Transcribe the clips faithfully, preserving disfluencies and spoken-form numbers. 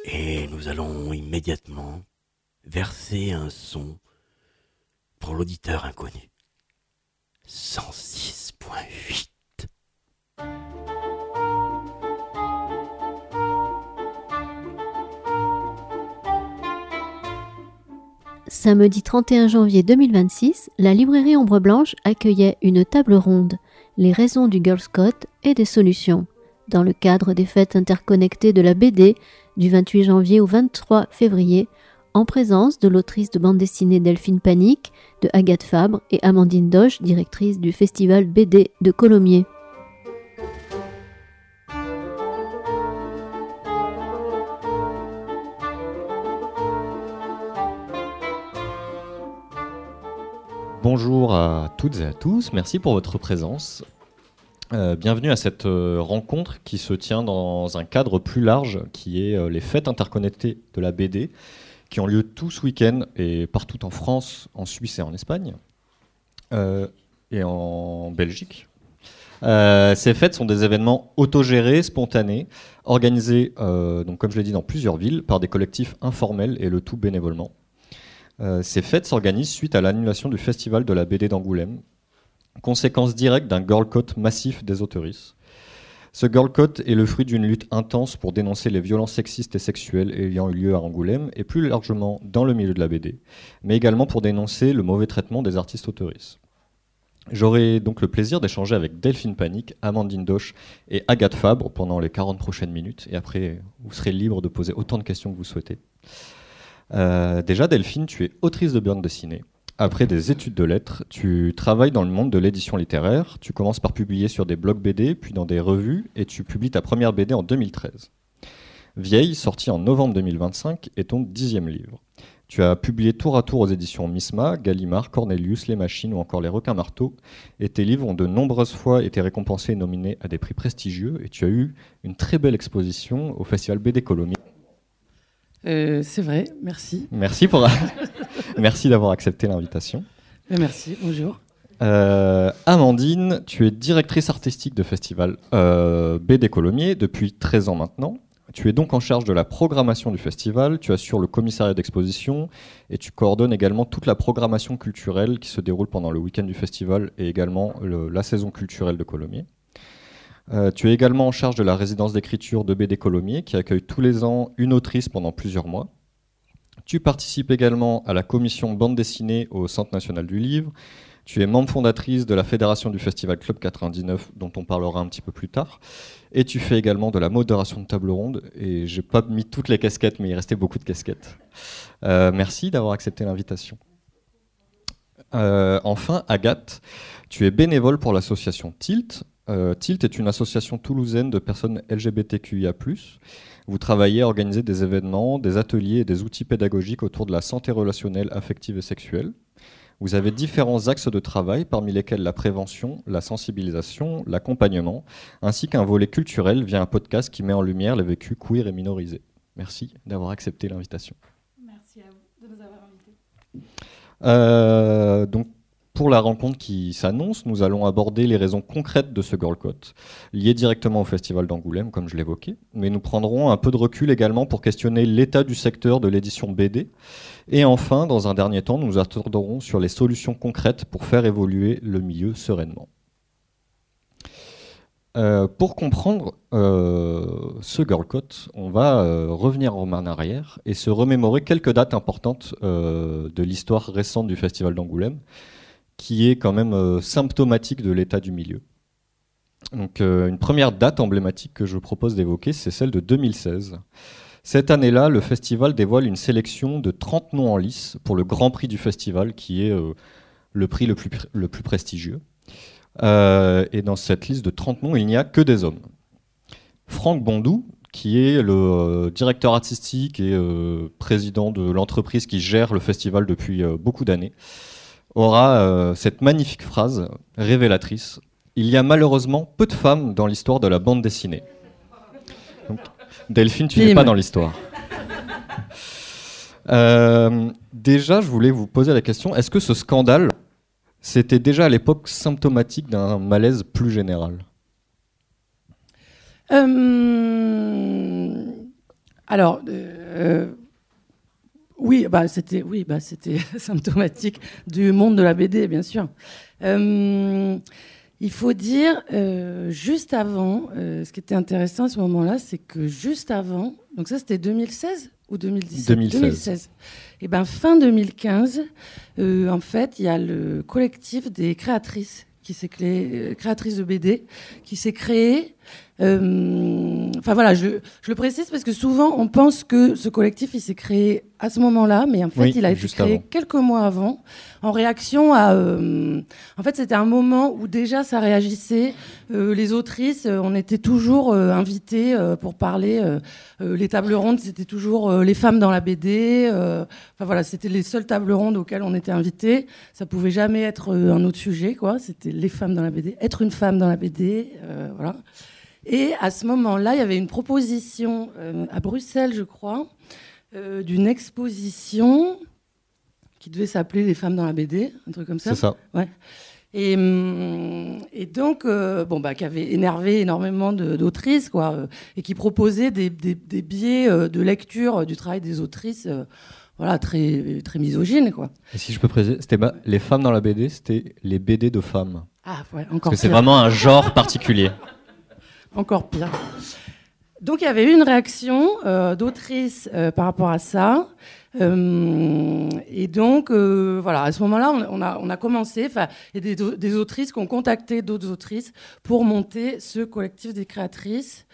Et nous allons immédiatement verser un son pour l'auditeur inconnu. cent six point huit. Samedi trente et un janvier deux mille vingt-six, la librairie Ombre Blanche accueillait une table ronde, les raisons du Girl Scout et des solutions, dans le cadre des fêtes interconnectées de la B D du vingt-huit janvier au vingt-trois février, en présence de l'autrice de bande dessinée Delphine Panique, de Agathe Fabre et Amandine Doche, directrice du festival B D de Colomiers. Bonjour à toutes et à tous, merci pour votre présence. Euh, bienvenue à cette euh, rencontre qui se tient dans un cadre plus large qui est euh, les fêtes interconnectées de la B D qui ont lieu tout ce week-end et partout en France, en Suisse et en Espagne euh, et en Belgique. Euh, ces fêtes sont des événements autogérés, spontanés, organisés, euh, donc, comme je l'ai dit, dans plusieurs villes par des collectifs informels et le tout bénévolement. Euh, ces fêtes s'organisent suite à l'annulation du festival de la B D d'Angoulême, conséquence directe d'un girl code massif des auteuristes. Ce girl code est le fruit d'une lutte intense pour dénoncer les violences sexistes et sexuelles ayant eu lieu à Angoulême et plus largement dans le milieu de la B D, mais également pour dénoncer le mauvais traitement des artistes auteuristes. J'aurai donc le plaisir d'échanger avec Delphine Panique, Amandine Doche et Agathe Fabre pendant les quarante prochaines minutes, et après vous serez libre de poser autant de questions que vous souhaitez. Euh, déjà, Delphine, tu es autrice de bande dessinée. Après des études de lettres, tu travailles dans le monde de l'édition littéraire. Tu commences par publier sur des blogs B D, puis dans des revues, et tu publies ta première B D en deux mille treize. Vieille, sortie en novembre deux mille vingt-cinq, est ton dixième livre. Tu as publié tour à tour aux éditions Misma, Gallimard, Cornelius, Les Machines ou encore Les Requins Marteaux, et tes livres ont de nombreuses fois été récompensés et nominés à des prix prestigieux, et tu as eu une très belle exposition au Festival B D Colomiers. Euh, c'est vrai, merci. Merci, pour... merci d'avoir accepté l'invitation. Merci, bonjour. Euh, Amandine, tu es directrice artistique de festival euh, B D Colomiers depuis treize ans maintenant. Tu es donc en charge de la programmation du festival, tu assures le commissariat d'exposition et tu coordonnes également toute la programmation culturelle qui se déroule pendant le week-end du festival et également le, la saison culturelle de Colomiers. Euh, tu es également en charge de la résidence d'écriture de B D Colomiers qui accueille tous les ans une autrice pendant plusieurs mois. Tu participes également à la commission bande dessinée au Centre national du livre. Tu es membre fondatrice de la fédération du festival Club quatre-vingt-dix-neuf dont on parlera un petit peu plus tard. Et tu fais également de la modération de table ronde. Et j'ai pas mis toutes les casquettes, mais il restait beaucoup de casquettes. Euh, merci d'avoir accepté l'invitation. Euh, enfin, Agathe, tu es bénévole pour l'association Tilt. Euh, Tilt est une association toulousaine de personnes L G B T Q I A plus. Vous travaillez à organiser des événements, des ateliers et des outils pédagogiques autour de la santé relationnelle, affective et sexuelle. Vous avez différents axes de travail, parmi lesquels la prévention, la sensibilisation, l'accompagnement, ainsi qu'un volet culturel via un podcast qui met en lumière les vécus queer et minorisés. Merci d'avoir accepté l'invitation. Merci à vous de nous avoir invités. Euh, donc, Pour la rencontre qui s'annonce, nous allons aborder les raisons concrètes de ce Girl Code, liées directement au Festival d'Angoulême, comme je l'évoquais, mais nous prendrons un peu de recul également pour questionner l'état du secteur de l'édition B D. Et enfin, dans un dernier temps, nous nous attarderons sur les solutions concrètes pour faire évoluer le milieu sereinement. Euh, pour comprendre euh, ce Girl Code, on va euh, revenir en arrière et se remémorer quelques dates importantes euh, de l'histoire récente du Festival d'Angoulême, qui est quand même euh, symptomatique de l'état du milieu. Donc, euh, une première date emblématique que je propose d'évoquer, c'est celle de deux mille seize. Cette année-là, le festival dévoile une sélection de trente noms en lice pour le Grand Prix du festival, qui est euh, le prix le plus, le plus prestigieux. Euh, et dans cette liste de trente noms, il n'y a que des hommes. Franck Bondou, qui est le euh, directeur artistique et euh, président de l'entreprise qui gère le festival depuis euh, beaucoup d'années, aura euh, cette magnifique phrase révélatrice. Il y a malheureusement peu de femmes dans l'histoire de la bande dessinée. Donc, Delphine, tu n'es pas dans l'histoire. Euh, déjà, je voulais vous poser la question, est-ce que ce scandale, c'était déjà à l'époque symptomatique d'un malaise plus général ? euh, Alors, euh, Euh, oui, bah, c'était oui, bah, c'était symptomatique du monde de la B D, bien sûr. Euh, il faut dire, euh, juste avant, euh, ce qui était intéressant à ce moment-là, c'est que juste avant, donc ça c'était deux mille seize ou deux mille dix-sept deux mille seize. deux mille seize. Et ben fin deux mille quinze, euh, en fait, il y a le collectif des créatrices qui s'est créé, créatrice de B D, qui s'est créé. Euh, enfin voilà, je, je le précise parce que souvent on pense que ce collectif il s'est créé à ce moment-là, mais en fait Oui, il a été juste créé avant. quelques mois avant, en réaction à. Euh, en fait, c'était un moment où déjà ça réagissait. Euh, les autrices, euh, on était toujours euh, invitées euh, pour parler. Euh, euh, les tables rondes, c'était toujours euh, les femmes dans la B D. Euh, enfin voilà, c'était les seules tables rondes auxquelles on était invités. Ça pouvait jamais être euh, un autre sujet, quoi. C'était les femmes dans la B D, être une femme dans la B D, euh, voilà. Et à ce moment-là, il y avait une proposition euh, à Bruxelles, je crois, euh, d'une exposition qui devait s'appeler Les femmes dans la B D, un truc comme ça. C'est ça. Ouais. Et, hum, et donc, euh, bon, bah, qui avait énervé énormément de, d'autrices, quoi, euh, et qui proposait des, des, des biais euh, de lecture euh, du travail des autrices, euh, voilà, très, très misogynes, quoi. Et si je peux préciser, c'était pas les femmes dans la B D, c'était les B D de femmes. Ah, ouais, Parce encore que c'est pire. vraiment un genre particulier. Encore pire. Donc il y avait eu une réaction euh, d'autrices euh, par rapport à ça. Euh, et donc, euh, voilà, à ce moment-là, on, on, a, on a commencé, enfin, il y a des, des autrices qui ont contacté d'autres autrices pour monter ce collectif des créatrices.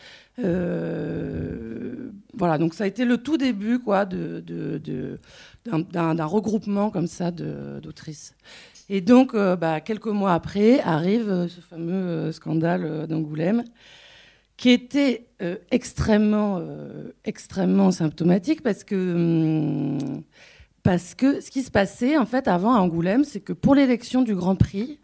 Euh, voilà, donc ça a été le tout début, quoi, de, de, de, d'un, d'un, d'un regroupement comme ça de, d'autrices. Et donc, euh, bah, quelques mois après, arrive euh, ce fameux euh, scandale euh, d'Angoulême, qui était euh, extrêmement, euh, extrêmement symptomatique parce que, hum, parce que ce qui se passait en fait avant à Angoulême, c'est que pour l'élection du Grand Prix,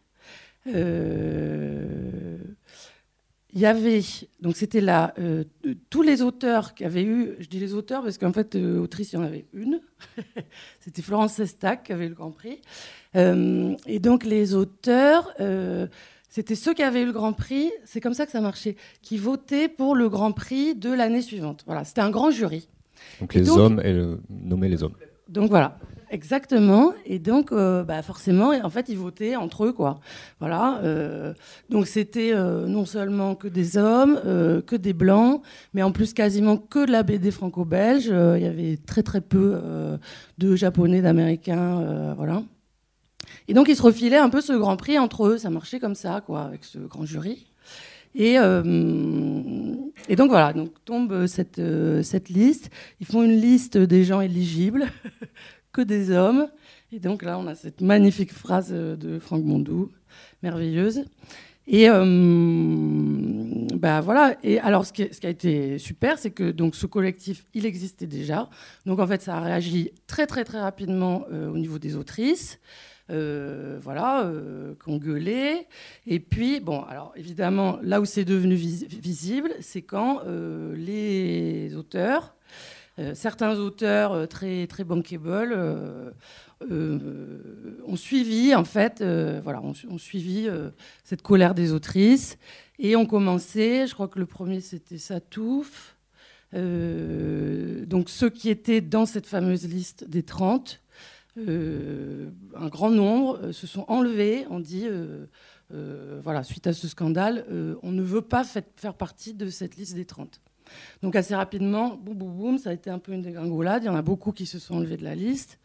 euh, il y avait, donc c'était là, euh, tous les auteurs qui avaient eu, je dis les auteurs parce qu'en fait, euh, autrice, il y en avait une, c'était Florence Sestac qui avait eu le Grand Prix, euh, et donc les auteurs... Euh, C'était ceux qui avaient eu le Grand Prix, c'est comme ça que ça marchait, qui votaient pour le Grand Prix de l'année suivante. Voilà, c'était un grand jury. Donc Et les donc- hommes, et le... nommer les hommes. Donc voilà, exactement. Et donc, euh, bah forcément, en fait, ils votaient entre eux, quoi. Voilà. Euh, donc c'était euh, non seulement que des hommes, euh, que des blancs, mais en plus quasiment que de la B D franco-belge. Euh, Il y avait très très peu euh, de japonais, d'américains, euh, voilà. Et donc, ils se refilaient un peu ce Grand Prix entre eux. Ça marchait comme ça, quoi, avec ce grand jury. Et, euh, et donc, voilà, donc tombe cette, euh, cette liste. Ils font une liste des gens éligibles, que des hommes. Et donc, là, on a cette magnifique phrase de Franck Mondou, merveilleuse. Et euh, bah voilà. Et alors, ce qui, ce qui a été super, c'est que donc ce collectif, il existait déjà. Donc, en fait, ça a réagi très, très, très rapidement euh, au niveau des autrices. Euh, voilà, euh, qu'on gueulait. Et puis, bon, alors évidemment, là où c'est devenu vis- visible, c'est quand euh, les auteurs, euh, certains auteurs euh, très, très bankable, euh, euh, ont suivi, en fait, euh, voilà, ont, ont suivi euh, cette colère des autrices et ont commencé, je crois que le premier c'était Satouf, euh, donc ceux qui étaient dans cette fameuse liste des trente. Euh, un grand nombre euh, se sont enlevés, on dit, euh, euh, voilà, suite à ce scandale, euh, on ne veut pas fait, faire partie de cette liste des trente. Donc assez rapidement, boum, boum, boum, ça a été un peu une dégringolade, il y en a beaucoup qui se sont enlevés de la liste.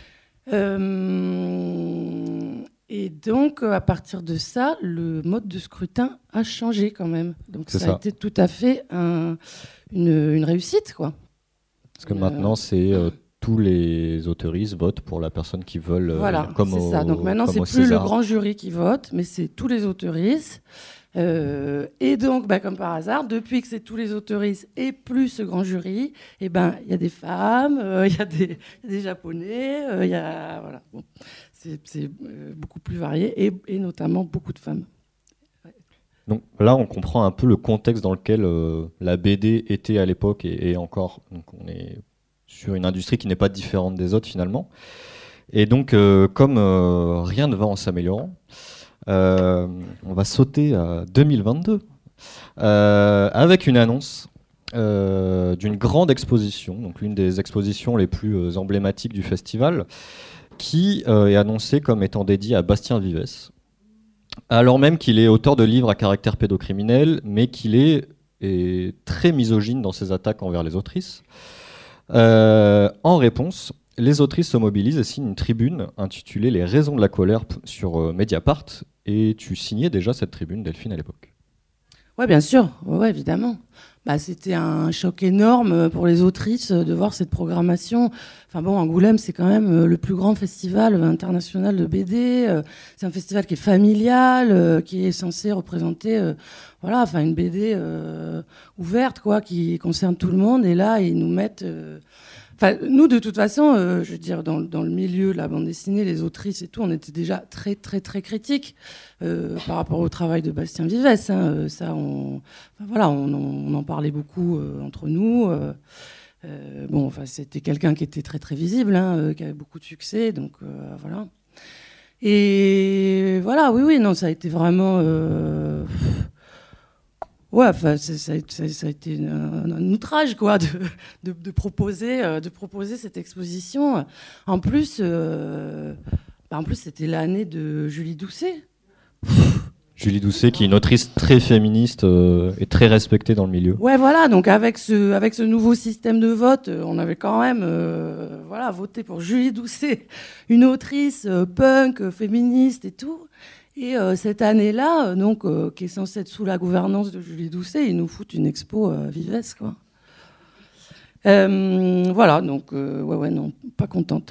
Euh, et donc, à partir de ça, le mode de scrutin a changé quand même. Donc ça, C'est ça. a été tout à fait un, une, une réussite, quoi. Parce que Euh, maintenant, c'est euh, tous les autoristes votent pour la personne qu'ils veulent. euh, Voilà, comme c'est au, ça. Donc maintenant, comme c'est au plus le César. grand jury qui vote, mais c'est tous les autoristes. Euh, et donc, bah, comme par hasard, depuis que c'est tous les autoristes et plus ce grand jury, eh ben, il y a des femmes, euh, il y a des, il y a des japonais, euh, il y a voilà. Bon, c'est c'est, euh, beaucoup plus varié et, et notamment beaucoup de femmes. Donc là, on comprend un peu le contexte dans lequel euh, la B D était à l'époque et, et encore. Donc on est sur une industrie qui n'est pas différente des autres finalement. Et donc, euh, comme euh, rien ne va en s'améliorant, euh, on va sauter à deux mille vingt-deux euh, avec une annonce euh, d'une grande exposition, donc l'une des expositions les plus euh, emblématiques du festival, qui euh, est annoncée comme étant dédiée à Bastien Vivès, alors même qu'il est auteur de livres à caractère pédocriminel, mais qu'il est, est très misogyne dans ses attaques envers les autrices. Euh, en réponse, les autrices se mobilisent et signent une tribune intitulée « Les raisons de la colère » sur euh, Mediapart, et tu signais déjà cette tribune, Delphine, à l'époque. Oui, bien sûr, ouais, évidemment. Bah, c'était un choc énorme pour les autrices de voir cette programmation. Enfin bon, Angoulême, c'est quand même le plus grand festival international de B D. C'est un festival qui est familial, qui est censé représenter, euh, voilà, enfin une B D euh, ouverte, quoi, qui concerne tout le monde. Et là, ils nous mettent. Euh, Enfin, nous, de toute façon, euh, je veux dire, dans, dans le milieu de la bande dessinée, les autrices et tout, on était déjà très, très, très critiques euh, par rapport au travail de Bastien Vivès. Hein, euh, ça, on, enfin, voilà, on, on en parlait beaucoup euh, entre nous. Euh, euh, bon, enfin, c'était quelqu'un qui était très, très visible, hein, euh, qui avait beaucoup de succès, donc euh, voilà. Et voilà, oui, oui, non, ça a été vraiment. Euh, Ouais, enfin, ça, ça, ça a été un, un outrage, quoi, de, de, de, proposer, euh, de proposer cette exposition. En plus, euh, bah en plus c'était l'année de Julie Doucet. Julie Doucet, qui est une autrice très féministe euh, et très respectée dans le milieu. Ouais, voilà. Donc avec ce, avec ce nouveau système de vote, on avait quand même, euh, voilà, voté pour Julie Doucet, une autrice euh, punk, euh, féministe et tout. Et euh, cette année-là, euh, donc, euh, qui est censée être sous la gouvernance de Julie Doucet, ils nous foutent une expo euh, Vivès, quoi. Euh, voilà, donc, euh, ouais, ouais, non, pas contente.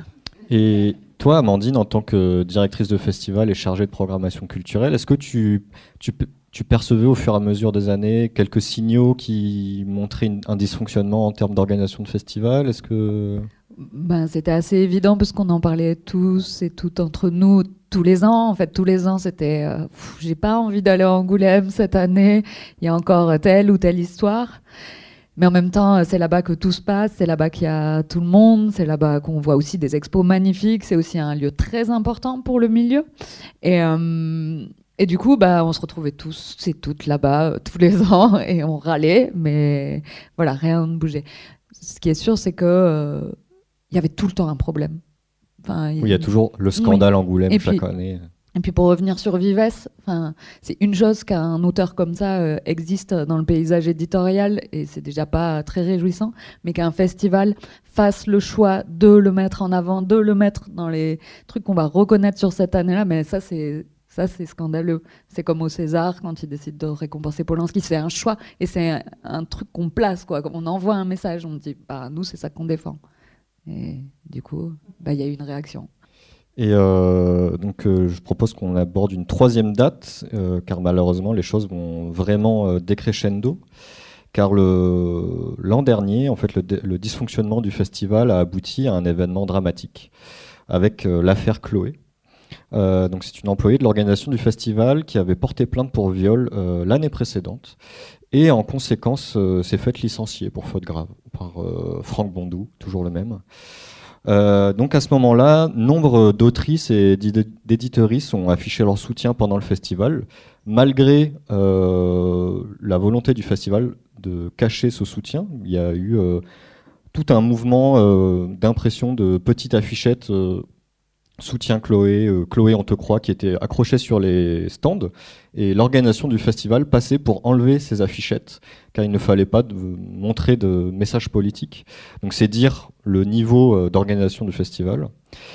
Et toi, Amandine, en tant que directrice de festival et chargée de programmation culturelle, est-ce que tu, tu, tu percevais au fur et à mesure des années quelques signaux qui montraient une, un dysfonctionnement en termes d'organisation de festival? Est-ce que... Ben, c'était assez évident parce qu'on en parlait tous et toutes entre nous tous les ans. En fait, tous les ans, c'était euh, pff, j'ai pas envie d'aller à Angoulême cette année. Il y a encore telle ou telle histoire. Mais en même temps, c'est là-bas que tout se passe. C'est là-bas qu'il y a tout le monde. C'est là-bas qu'on voit aussi des expos magnifiques. C'est aussi un lieu très important pour le milieu. Et, euh, et du coup, bah, on se retrouvait tous et toutes là-bas euh, tous les ans et on râlait. Mais voilà, rien ne bougeait. Ce qui est sûr, c'est que euh, il y avait tout le temps un problème. Enfin, oui, il y a toujours le scandale oui. Angoulême et chaque puis, année. Et puis pour revenir sur Vivès, c'est une chose qu'un auteur comme ça euh, existe dans le paysage éditorial, et c'est déjà pas très réjouissant, mais qu'un festival fasse le choix de le mettre en avant, de le mettre dans les trucs qu'on va reconnaître sur cette année-là, mais ça c'est... Ça, c'est scandaleux. C'est comme au César, quand ils décident de récompenser Polanski. C'est un choix et c'est un, un truc qu'on place, quoi. On envoie un message, on dit bah, nous, c'est ça qu'on défend. Et du coup, bah, y a eu une réaction. Et euh, donc, euh, je propose qu'on aborde une troisième date, euh, car malheureusement, les choses vont vraiment euh, décrescendo. Car le, l'an dernier, en fait, le, le dysfonctionnement du festival a abouti à un événement dramatique, avec euh, l'affaire Chloé. Euh, donc c'est une employée de l'organisation du festival qui avait porté plainte pour viol euh, l'année précédente et en conséquence euh, s'est faite licencier pour faute grave par euh, Franck Bondou, toujours le même. Euh, donc à ce moment-là, nombre d'autrices et d'éditeuristes ont affiché leur soutien pendant le festival, malgré euh, la volonté du festival de cacher ce soutien. Il y a eu euh, tout un mouvement euh, d'impression de petites affichettes euh, soutien Chloé, euh, Chloé on te croit, qui était accroché sur les stands, et l'organisation du festival passait pour enlever ces affichettes, car il ne fallait pas de, montrer de messages politiques. Donc c'est dire le niveau euh, d'organisation du festival.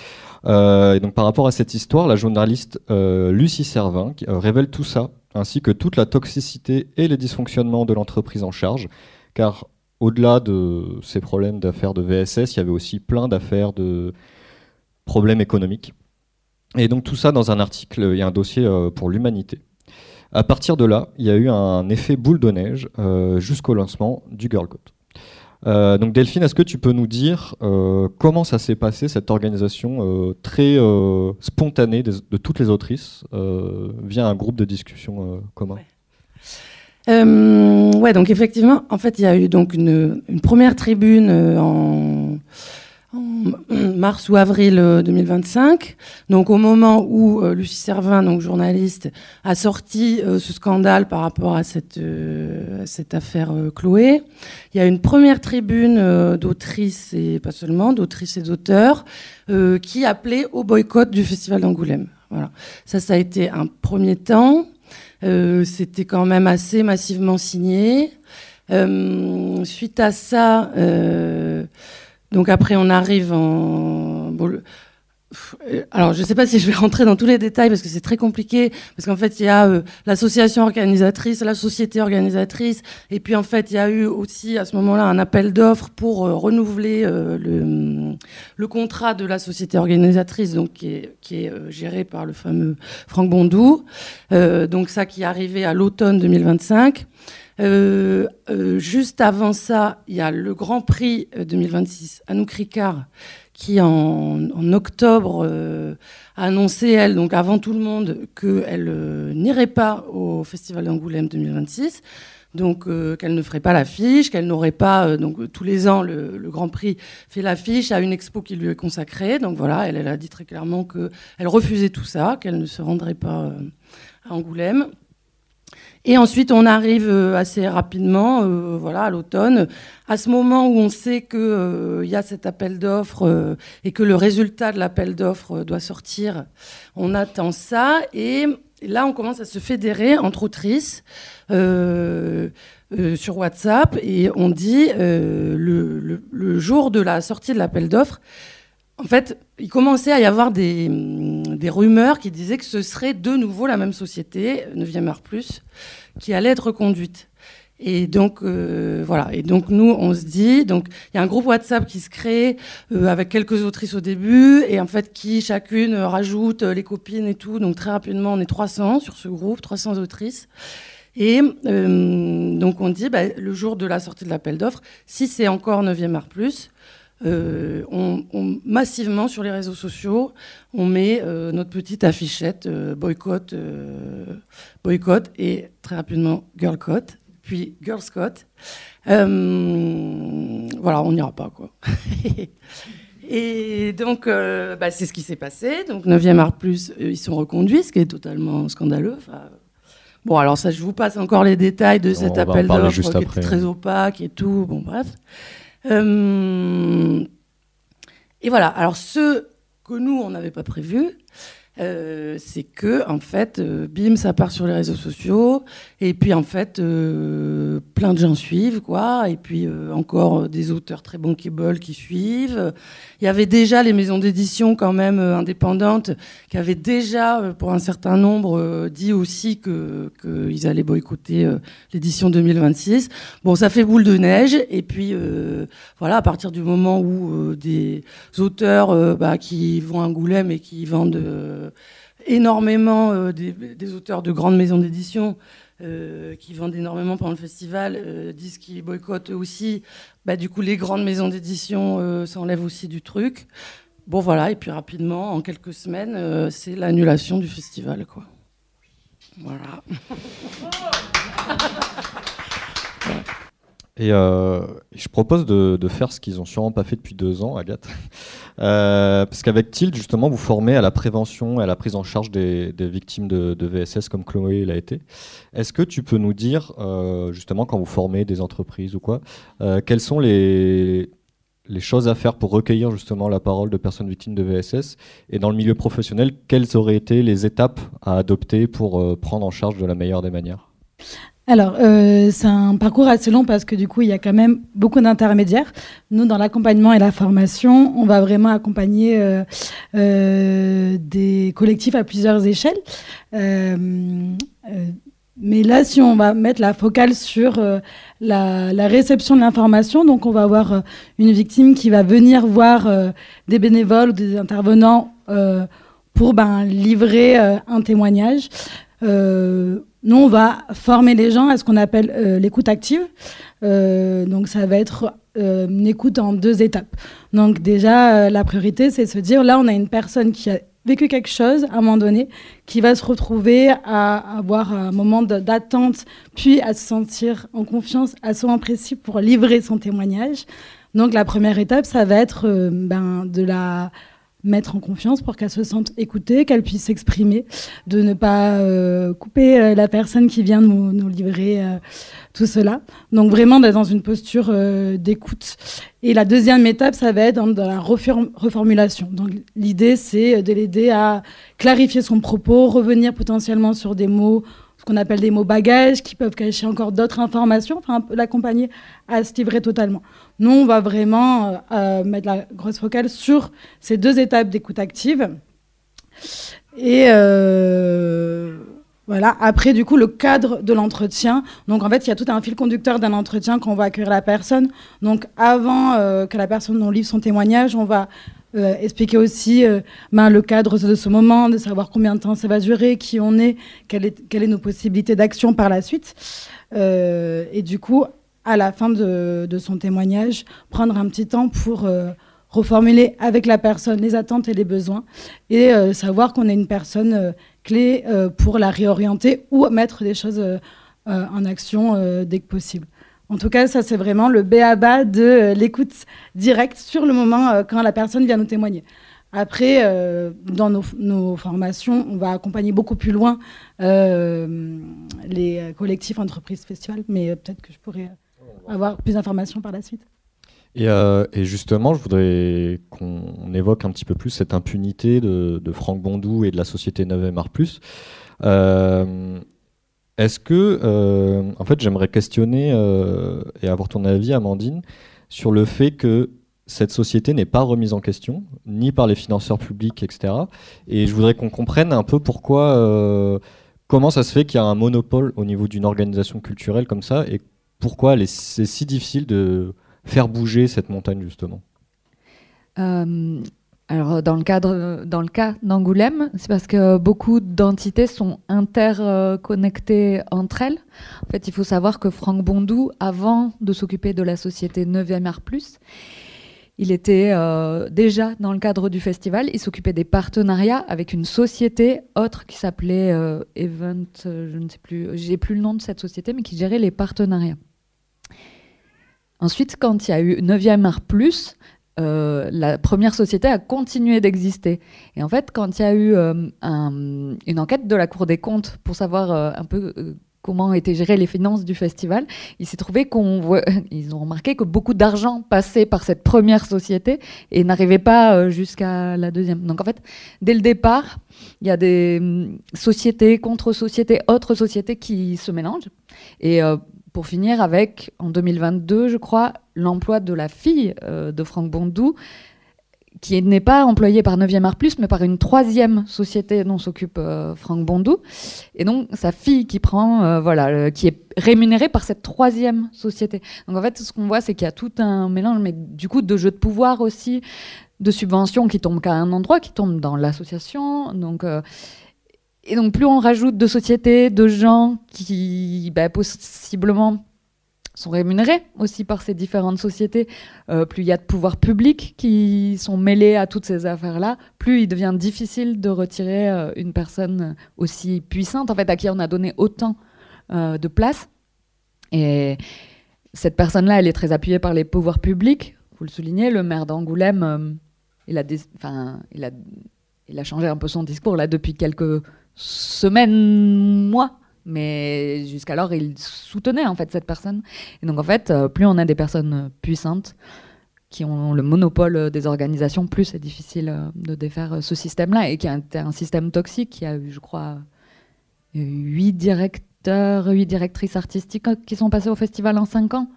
Euh, et donc par rapport à cette histoire, la journaliste euh, Lucie Servin euh, révèle tout ça, ainsi que toute la toxicité et les dysfonctionnements de l'entreprise en charge, car au-delà de ces problèmes d'affaires de V S S, il y avait aussi plein d'affaires de problèmes économiques. Et donc tout ça dans un article et un dossier euh, pour l'humanité. À partir de là, il y a eu un effet boule de neige euh, jusqu'au lancement du Girl Code. Euh, donc Delphine, est-ce que tu peux nous dire euh, comment ça s'est passé, cette organisation euh, très euh, spontanée de, de toutes les autrices euh, via un groupe de discussion euh, commun? Ouais. Euh, ouais, donc effectivement, en fait, il y a eu donc une, une première tribune euh, en en mars ou avril deux mille vingt-cinq. Donc au moment où euh, Lucie Servin, donc journaliste, a sorti euh, ce scandale par rapport à cette, euh, à cette affaire euh, Chloé, il y a une première tribune euh, d'autrices, et pas seulement, d'autrices et d'auteurs, euh, qui appelait au boycott du Festival d'Angoulême. Voilà. Ça, ça a été un premier temps. Euh, c'était quand même assez massivement signé. Euh, suite à ça... Euh, Donc après, on arrive en... Bon, le... Alors, je ne sais pas si je vais rentrer dans tous les détails parce que c'est très compliqué, parce qu'en fait, il y a euh, l'association organisatrice, la société organisatrice, et puis en fait, il y a eu aussi à ce moment-là un appel d'offres pour euh, renouveler euh, le, le contrat de la société organisatrice, donc qui est, qui est euh, géré par le fameux Franck Bondou. Euh, donc ça qui est arrivé à l'automne deux mille vingt-cinq. Euh, euh, juste avant ça, il y a le Grand Prix deux mille vingt-six, Anouk Ricard, qui en, en octobre euh, a annoncé, elle, donc avant tout le monde, qu'elle euh, n'irait pas au Festival d'Angoulême deux mille vingt-six, donc euh, qu'elle ne ferait pas l'affiche, qu'elle n'aurait pas, euh, donc tous les ans, le, le Grand Prix fait l'affiche à une expo qui lui est consacrée. Donc voilà, elle, elle a dit très clairement qu'elle refusait tout ça, qu'elle ne se rendrait pas euh, à Angoulême. Et ensuite, on arrive assez rapidement, euh, voilà, à l'automne, à ce moment où on sait qu'il euh, y a cet appel d'offres euh, et que le résultat de l'appel d'offres doit sortir. On attend ça et là, on commence à se fédérer entre autrices euh, euh, sur WhatsApp et on dit euh, le, le, le jour de la sortie de l'appel d'offres, en fait, il commençait à y avoir des, des rumeurs qui disaient que ce serait de nouveau la même société, neuvième Art Plus, qui allait être reconduite. Et donc, euh, voilà. Et donc, nous, on se dit... Donc, il y a un groupe WhatsApp qui se crée euh, avec quelques autrices au début et en fait, qui, chacune, euh, rajoute euh, les copines et tout. Donc, très rapidement, on est trois cents sur ce groupe, trois cents autrices. Et euh, donc, on dit, bah, le jour de la sortie de l'appel d'offres, si c'est encore neuvième Art Plus... Euh, on, on, massivement sur les réseaux sociaux, on met euh, notre petite affichette euh, boycott, euh, boycott et très rapidement girlcott, puis girlscott. Euh, voilà, on n'ira pas quoi. Et donc, euh, bah, c'est ce qui s'est passé. Donc, neuvième Art Plus, euh, ils sont reconduits, ce qui est totalement scandaleux. Enfin, bon, alors ça, je vous passe encore les détails de cet appel d'offres qui était très opaque et tout. Bon, bref. Euh, et voilà. Alors, ce que nous, on n'avait pas prévu, euh, c'est que, en fait, euh, bim, ça part sur les réseaux sociaux. Et puis, en fait, euh, plein de gens suivent, quoi. Et puis, euh, encore des auteurs très bons qui veulent, qui suivent. Il y avait déjà les maisons d'édition, quand même, euh, indépendantes, qui avaient déjà, euh, pour un certain nombre, euh, dit aussi que, qu'ils allaient boycotter euh, l'édition deux mille vingt-six. Bon, ça fait boule de neige. Et puis, euh, voilà, à partir du moment où euh, des auteurs euh, bah, qui vont à Angoulême et qui vendent euh, énormément, euh, des, des auteurs de grandes maisons d'édition, Euh, qui vendent énormément pendant le festival, euh, disent qu'ils boycottent aussi, bah, du coup les grandes maisons d'édition euh, s'enlèvent aussi du truc. Bon voilà, et puis rapidement, en quelques semaines, euh, c'est l'annulation du festival, quoi. Voilà. Et euh, je propose de, de faire ce qu'ils n'ont sûrement pas fait depuis deux ans, Agathe. Euh, parce qu'avec Tilt, justement, vous formez à la prévention et à la prise en charge des, des victimes de, de V S S comme Chloé l'a été. Est-ce que tu peux nous dire, euh, justement, quand vous formez des entreprises ou quoi, euh, quelles sont les, les choses à faire pour recueillir justement la parole de personnes victimes de V S S? Et dans le milieu professionnel, quelles auraient été les étapes à adopter pour euh, prendre en charge de la meilleure des manières? Alors, euh, c'est un parcours assez long parce que du coup, il y a quand même beaucoup d'intermédiaires. Nous, dans l'accompagnement et la formation, on va vraiment accompagner euh, euh, des collectifs à plusieurs échelles. Euh, euh, mais là, si on va mettre la focale sur euh, la, la réception de l'information, donc on va avoir euh, une victime qui va venir voir euh, des bénévoles ou des intervenants euh, pour ben, livrer euh, un témoignage. Euh, Nous, on va former les gens à ce qu'on appelle euh, l'écoute active. Euh, donc, ça va être euh, une écoute en deux étapes. Donc, déjà, euh, la priorité, c'est de se dire, là, on a une personne qui a vécu quelque chose à un moment donné, qui va se retrouver à avoir un moment d'attente, puis à se sentir en confiance à ce moment précis pour livrer son témoignage. Donc la première étape, ça va être euh, ben, de la mettre en confiance pour qu'elle se sente écoutée, qu'elle puisse s'exprimer, de ne pas euh, couper euh, la personne qui vient nous, nous livrer euh, tout cela. Donc vraiment d'être dans une posture euh, d'écoute. Et la deuxième étape, ça va être dans, dans la reform- reformulation. Donc l'idée, c'est de l'aider à clarifier son propos, revenir potentiellement sur des mots, ce qu'on appelle des mots bagages, qui peuvent cacher encore d'autres informations, enfin un peu l'accompagner à se livrer totalement. Nous, on va vraiment euh, euh, mettre la grosse focale sur ces deux étapes d'écoute active. Et euh, voilà. Après, du coup, le cadre de l'entretien. Donc, en fait, il y a tout un fil conducteur d'un entretien quand on va accueillir la personne. Donc, avant euh, que la personne nous livre son témoignage, on va euh, expliquer aussi euh, ben, le cadre de ce moment, de savoir combien de temps ça va durer, qui on est, quelles est, quelles sont nos possibilités d'action par la suite. Euh, et du coup, à la fin de, de son témoignage, prendre un petit temps pour euh, reformuler avec la personne les attentes et les besoins et euh, savoir qu'on est une personne euh, clé euh, pour la réorienter ou mettre des choses euh, euh, en action euh, dès que possible. En tout cas, ça, c'est vraiment le b a ba de euh, l'écoute directe sur le moment euh, quand la personne vient nous témoigner. Après, euh, dans nos, nos formations, on va accompagner beaucoup plus loin euh, les collectifs, entreprises, festivals, mais euh, peut-être que je pourrais avoir plus d'informations par la suite. Et, euh, et justement, je voudrais qu'on évoque un petit peu plus cette impunité de, de Franck Bondou et de la société neuvième art plus. Euh, est-ce que, euh, en fait, j'aimerais questionner euh, et avoir ton avis, Amandine, sur le fait que cette société n'est pas remise en question, ni par les financeurs publics, et cetera. Et je voudrais qu'on comprenne un peu pourquoi, euh, comment ça se fait qu'il y a un monopole au niveau d'une organisation culturelle comme ça, et pourquoi elle est, c'est si difficile de faire bouger cette montagne, justement. euh, Alors, dans le, cadre, dans le cas d'Angoulême, c'est parce que beaucoup d'entités sont interconnectées entre elles. En fait, il faut savoir que Franck Bondou, avant de s'occuper de la société neuvième art plus, il était euh, déjà dans le cadre du festival, il s'occupait des partenariats avec une société autre qui s'appelait euh, Event, euh, je ne sais plus, j'ai plus le nom de cette société, mais qui gérait les partenariats. Ensuite, quand il y a eu neuvième art plus, euh, la première société a continué d'exister. Et en fait, quand il y a eu euh, un, une enquête de la Cour des comptes pour savoir euh, un peu euh, comment étaient gérées les finances du festival, il s'est trouvé qu'on voit, ils ont remarqué que beaucoup d'argent passait par cette première société et n'arrivait pas euh, jusqu'à la deuxième. Donc en fait, dès le départ, il y a des euh, sociétés, contre-sociétés, autres sociétés qui se mélangent. Et euh, pour finir avec, en deux mille vingt-deux, je crois, l'emploi de la fille euh, de Franck Bondou, qui n'est pas employée par neuvième art plus, mais par une troisième société dont s'occupe euh, Franck Bondou. Et donc, sa fille qui prend, euh, voilà, euh, qui est rémunérée par cette troisième société. Donc, en fait, ce qu'on voit, c'est qu'il y a tout un mélange, mais du coup, de jeux de pouvoir aussi, de subventions qui tombent qu'à un endroit, qui tombent dans l'association. Donc, euh, et donc, plus on rajoute de sociétés, de gens qui, bah, possiblement, sont rémunérés aussi par ces différentes sociétés, euh, plus il y a de pouvoirs publics qui sont mêlés à toutes ces affaires-là, plus il devient difficile de retirer euh, une personne aussi puissante, en fait, à qui on a donné autant euh, de place. Et cette personne-là, elle est très appuyée par les pouvoirs publics. Vous le soulignez, le maire d'Angoulême, euh, il a des, enfin, il a, il a changé un peu son discours là depuis quelques semaines, mois. Mais jusqu'alors, il soutenait en fait cette personne. Et donc en fait, euh, plus on a des personnes puissantes qui ont le monopole des organisations, plus c'est difficile euh, de défaire euh, ce système-là, et qui a un, un système toxique qui a eu, je crois, huit directeurs, huit directrices artistiques qui sont passés au festival en cinq ans.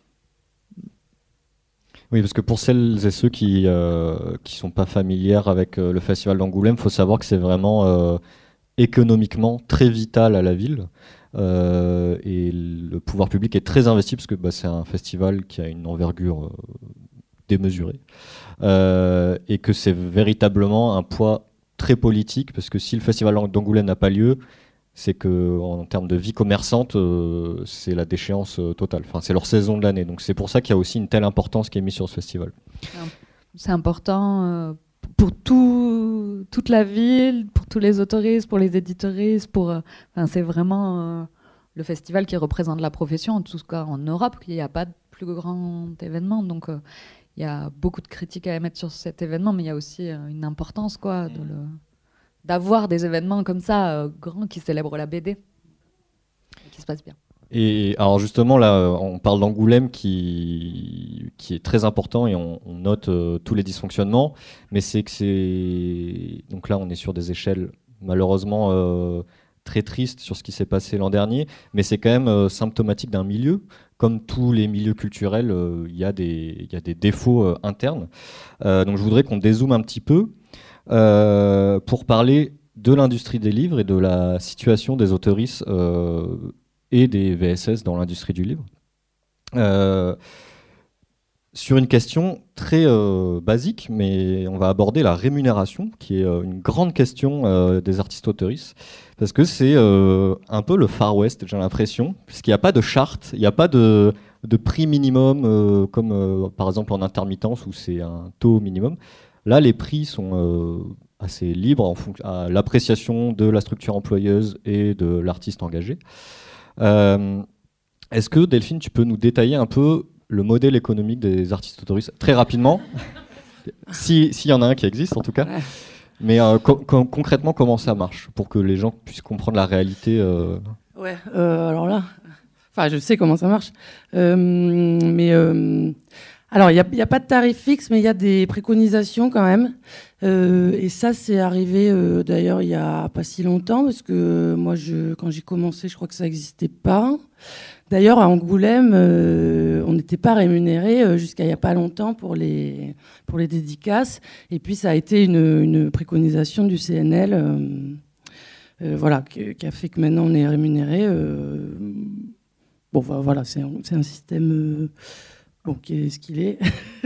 Oui, parce que pour celles et ceux qui euh, qui sont pas familières avec euh, le festival d'Angoulême, il faut savoir que c'est vraiment euh, économiquement très vital à la ville, euh, et le pouvoir public est très investi parce que bah, c'est un festival qui a une envergure euh, démesurée, euh, et que c'est véritablement un poids très politique, parce que si le festival d'Angoulême n'a pas lieu, c'est que en termes de vie commerçante, euh, c'est la déchéance euh, totale. Enfin, c'est leur saison de l'année, donc c'est pour ça qu'il y a aussi une telle importance qui est mise sur ce festival. C'est important euh, pour tout, toute la ville, pour tous les autoristes, pour les éditoristes, pour, euh, enfin, c'est vraiment euh, le festival qui représente la profession, en tout cas en Europe. Il n'y a pas plus grand événement. Donc, il euh, y a beaucoup de critiques à émettre sur cet événement, mais il y a aussi euh, une importance, quoi, de le... d'avoir des événements comme ça, euh, grands, qui célèbrent la B D et qui se passent bien. Et alors justement, là, on parle d'Angoulême qui, qui est très important et on, on note euh, tous les dysfonctionnements, mais c'est que c'est... Donc là, on est sur des échelles malheureusement euh, très tristes sur ce qui s'est passé l'an dernier, mais c'est quand même euh, symptomatique d'un milieu. Comme tous les milieux culturels, il euh, y, y a des défauts euh, internes. Euh, donc je voudrais qu'on dézoome un petit peu euh, pour parler de l'industrie des livres et de la situation des auteuristes euh, et des V S S dans l'industrie du livre. Euh, sur une question très euh, basique, mais on va aborder la rémunération, qui est euh, une grande question euh, des artistes auteuristes, parce que c'est euh, un peu le Far West, j'ai l'impression, puisqu'il n'y a pas de charte, il n'y a pas de, de prix minimum, euh, comme euh, par exemple en intermittence, où c'est un taux minimum. Là, les prix sont euh, assez libres en fonction à l'appréciation de la structure employeuse et de l'artiste engagé. Euh, Est-ce que, Delphine, tu peux nous détailler un peu le modèle économique des artistes auteuristes, très rapidement, s'il si y en a un qui existe en tout cas, mais euh, co co concrètement comment ça marche, pour que les gens puissent comprendre la réalité euh... Ouais, euh, alors là, enfin je sais comment ça marche, euh, mais euh, alors il n'y a, a pas de tarif fixe, mais il y a des préconisations quand même, euh, et ça c'est arrivé euh, d'ailleurs il n'y a pas si longtemps, parce que moi je, quand j'ai commencé je crois que ça n'existait pas. D'ailleurs, à Angoulême, euh, on n'était pas rémunéré euh, jusqu'à il n'y a pas longtemps pour les, pour les dédicaces. Et puis, ça a été une, une préconisation du C N L euh, euh, voilà, qui, qui a fait que maintenant on est rémunéré. Euh, bon, voilà, c'est un, c'est un système euh, bon, qui est ce qu'il est.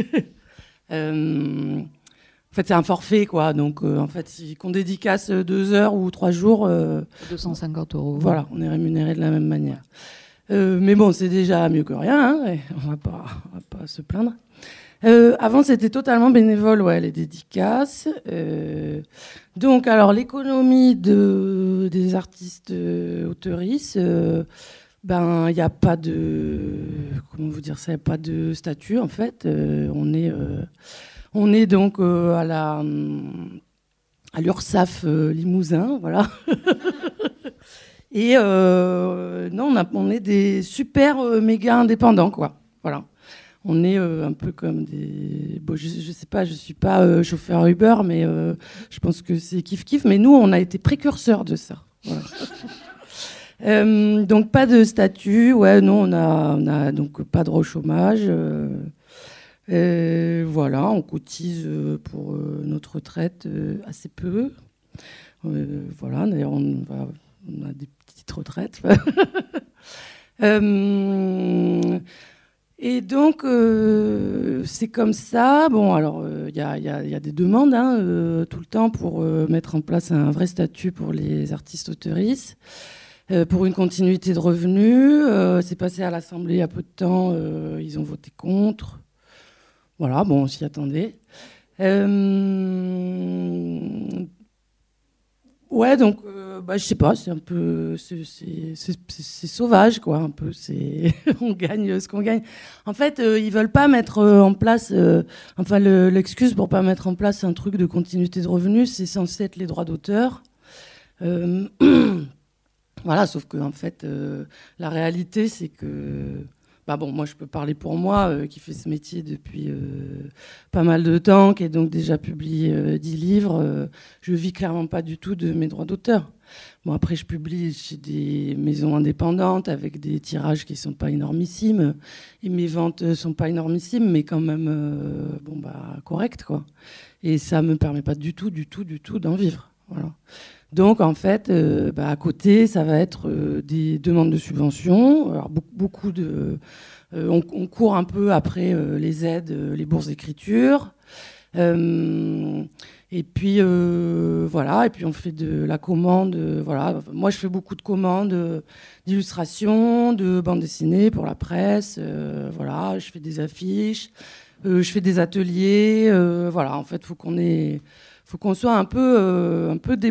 euh, en fait, c'est un forfait, quoi. Donc, euh, en fait, si, qu'on dédicace deux heures ou trois jours... Euh, deux cent cinquante euros. Voilà, on est rémunéré de la même manière. Euh, mais bon, c'est déjà mieux que rien, hein, on va pas, on va pas se plaindre. Euh, avant, c'était totalement bénévole, ouais, les dédicaces. Euh, donc, alors, l'économie de, des artistes euh, auteuristes, euh, ben, il n'y a pas de, comment vous dire ça, y a pas de statut, en fait. Euh, on est, euh, on est donc euh, à la, à l'URSSAF euh, Limousin, voilà. Et euh, non, on, a, on est des super euh, méga indépendants, quoi. Voilà. On est euh, un peu comme des... Bon, je, je sais pas, je suis pas euh, chauffeur Uber, mais euh, je pense que c'est kiff-kiff. Mais nous, on a été précurseurs de ça. Voilà. euh, donc, pas de statut. Ouais, non, on a, on a donc pas droit au chômage. Euh, euh, voilà, on cotise pour euh, notre retraite euh, assez peu. Euh, voilà, d'ailleurs, on va... On a des petites retraites. euh, et donc, euh, c'est comme ça. Bon, alors, il euh, y, y, y a des demandes hein, euh, tout le temps pour euh, mettre en place un vrai statut pour les artistes auteuristes, euh, pour une continuité de revenus. Euh, c'est passé à l'Assemblée il y a peu de temps. Euh, ils ont voté contre. Voilà, bon, on s'y attendait. Euh, Ouais, donc, euh, bah, je sais pas, c'est un peu, c'est, c'est, c'est, c'est sauvage, quoi, un peu. C'est, on gagne ce qu'on gagne. En fait, euh, ils veulent pas mettre euh, en place, euh, enfin, le, l'excuse pour pas mettre en place un truc de continuité de revenus, c'est censé être les droits d'auteur. Euh, voilà, sauf que en fait, euh, la réalité, c'est que. Bah bon, moi je peux parler pour moi, euh, qui fait ce métier depuis euh, pas mal de temps, qui a donc déjà publié euh, dix livres. Euh, je vis clairement pas du tout de mes droits d'auteur. Bon, après, je publie chez des maisons indépendantes avec des tirages qui sont pas énormissimes. Et mes ventes sont pas énormissimes, mais quand même euh, bon, bah, correctes, quoi. Et ça me permet pas du tout, du tout, du tout d'en vivre. Voilà. Donc, en fait, euh, bah, à côté, ça va être euh, des demandes de subventions. Alors, beaucoup, beaucoup de... Euh, on, on court un peu après euh, les aides, euh, les bourses d'écriture. Euh, et puis, euh, voilà. Et puis, on fait de la commande. Euh, voilà. Moi, je fais beaucoup de commandes euh, d'illustration, de bandes dessinées pour la presse. Euh, voilà. Je fais des affiches. Euh, je fais des ateliers. Euh, voilà. En fait, il faut qu'on ait... faut qu'on soit un peu, euh, un peu